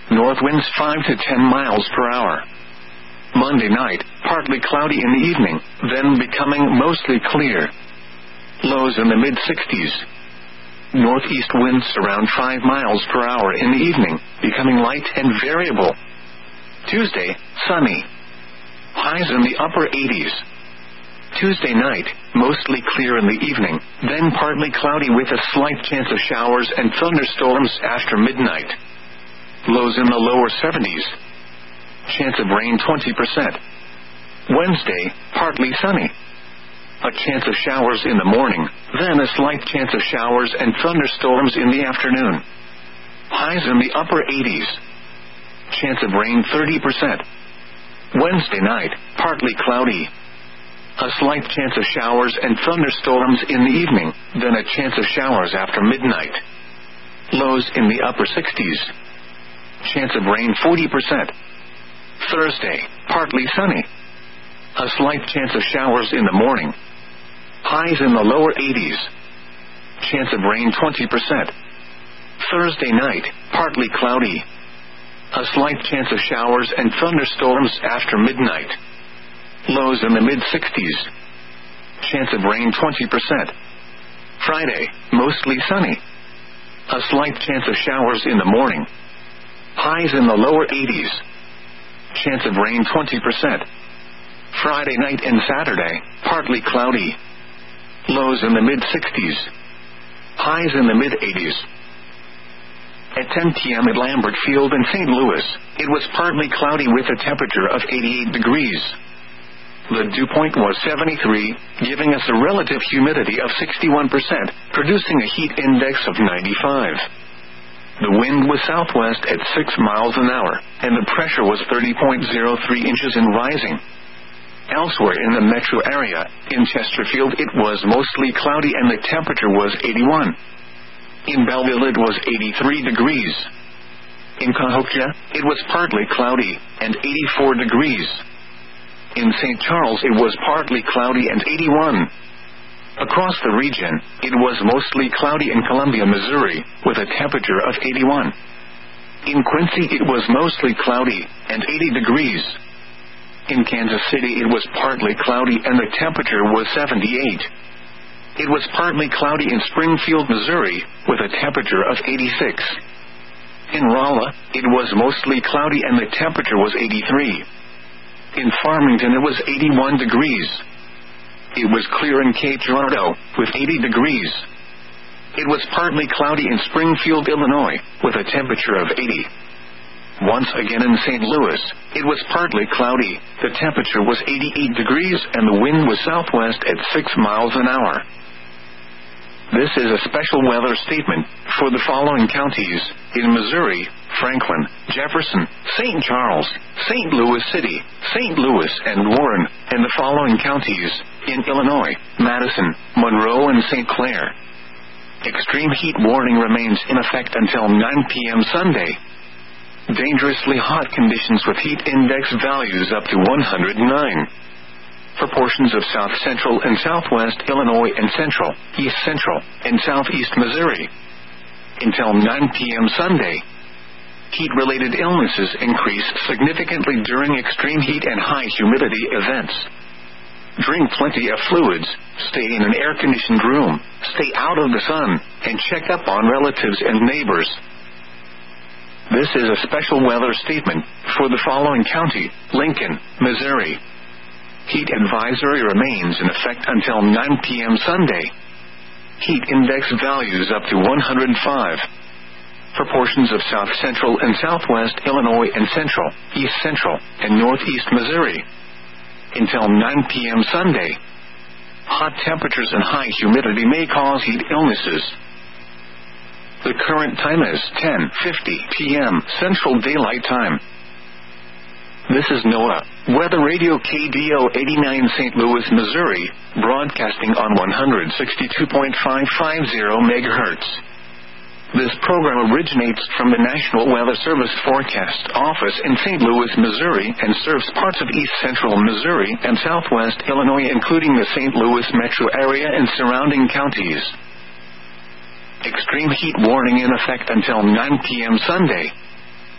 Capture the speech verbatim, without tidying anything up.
north winds five to ten miles per hour. Monday night, partly cloudy in the evening, then becoming mostly clear. Lows in the mid sixties. Northeast winds around five miles per hour in the evening, becoming light and variable. Tuesday, sunny. Highs in the upper eighties. Tuesday night, mostly clear in the evening, then partly cloudy with a slight chance of showers and thunderstorms after midnight. Lows in the lower seventies. Chance of rain twenty percent. Wednesday, partly sunny. A chance of showers in the morning, then a slight chance of showers and thunderstorms in the afternoon. Highs in the upper eighties. Chance of rain thirty percent. Wednesday night, partly cloudy. A slight chance of showers and thunderstorms in the evening, then a chance of showers after midnight. Lows in the upper sixties. Chance of rain forty percent. Thursday, partly sunny. A slight chance of showers in the morning. Highs in the lower eighties. Chance of rain twenty percent. Thursday night, partly cloudy. A slight chance of showers and thunderstorms after midnight. Lows in the mid sixties. Chance of rain twenty percent. Friday, mostly sunny. A slight chance of showers in the morning. Highs in the lower eighties. Chance of rain twenty percent. Friday night and Saturday, partly cloudy. Lows in the mid sixties. Highs in the mid eighties. At ten p.m. at Lambert Field in Saint Louis, it was partly cloudy with a temperature of eighty-eight degrees. The dew point was seventy-three, giving us a relative humidity of sixty-one percent, producing a heat index of ninety-five. The wind was southwest at six miles an hour, and the pressure was thirty point zero three inches and rising. Elsewhere in the metro area, in Chesterfield it was mostly cloudy and the temperature was eighty-one. In Belleville it was eighty-three degrees. In Cahokia, it was partly cloudy, and eighty-four degrees. In Saint Charles it was partly cloudy and eighty-one. Across the region, it was mostly cloudy in Columbia, Missouri, with a temperature of eighty-one. In Quincy it was mostly cloudy, and eighty degrees. In Kansas City it was partly cloudy and the temperature was seventy-eight. It was partly cloudy in Springfield, Missouri, with a temperature of eighty-six. In Rolla, it was mostly cloudy and the temperature was eighty-three. In Farmington it was eighty-one degrees. It was clear in Cape Girardeau, with eighty degrees. It was partly cloudy in Springfield, Illinois, with a temperature of eighty. Once again in Saint Louis, it was partly cloudy, the temperature was eighty-eight degrees and the wind was southwest at six miles an hour. This is a special weather statement for the following counties: in Missouri, Franklin, Jefferson, Saint Charles, Saint Louis City, Saint Louis and Warren, and the following counties: in Illinois, Madison, Monroe and Saint Clair. Extreme heat warning remains in effect until nine p.m. Sunday. Dangerously hot conditions with heat index values up to one hundred nine. For portions of south central and southwest Illinois and central, east central, and southeast Missouri. Until nine p.m. Sunday. Heat-related illnesses increase significantly during extreme heat and high humidity events. Drink plenty of fluids, stay in an air-conditioned room, stay out of the sun, and check up on relatives and neighbors. This is a special weather statement for the following county: Lincoln, Missouri. Heat advisory remains in effect until nine p.m. Sunday. Heat index values up to one hundred five. For portions of south central and southwest Illinois and central, east central, and northeast Missouri. Until nine p.m. Sunday. Hot temperatures and high humidity may cause heat illnesses. The current time is ten fifty p.m. Central Daylight Time. This is NOAA, Weather Radio K D O eighty-nine Saint Louis, Missouri, broadcasting on one sixty-two point five five zero megahertz. This program originates from the National Weather Service Forecast Office in Saint Louis, Missouri, and serves parts of east central Missouri and southwest Illinois, including the Saint Louis metro area and surrounding counties. Extreme heat warning in effect until nine p.m. Sunday.